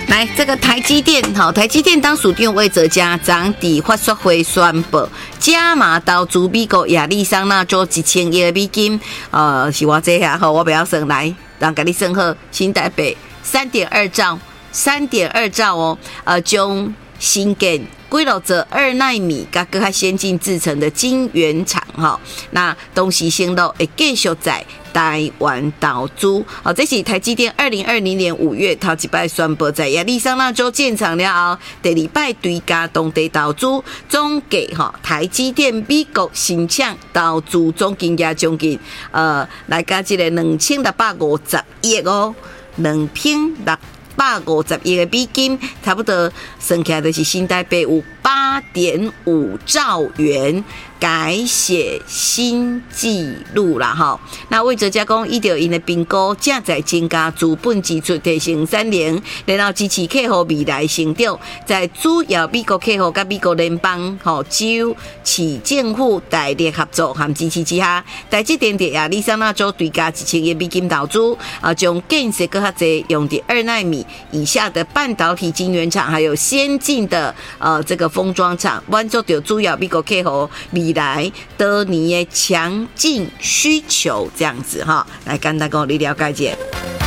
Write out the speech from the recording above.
来，这个台积电，台积电当属长魏哲家长伫发说会宣布，加码投资美国亚利桑那州1000亿美金，是我这下我不要算来，让给你算好，新台北3.2兆哦，将新建几落座2奈米甲更加先进制成的晶圆厂那东西升路会继续在台湾投资这是台积电2020年5月头一摆宣布在亚利桑那州建厂了后，第二摆追加当地投资，总计台积电美国新厂投资总金额将近来到这个2650亿哦，2650亿的美金，差不多算起来就是新台币有8.5兆元，改写新纪录啦那魏哲家讲，依照因的评估，正在增加资本支出，提升产能，然后支持客户未来成长。在主要美国客户跟美国联邦州市政府大力合作和支持之下，台积电在亚利桑那州追加1000亿美金投资将建设更加多用的2奈米以下的半导体晶圆厂，还有先进的这个封装厂，满足到主要美国客户未来多年的强劲需求，这样子来简单跟你了解一下。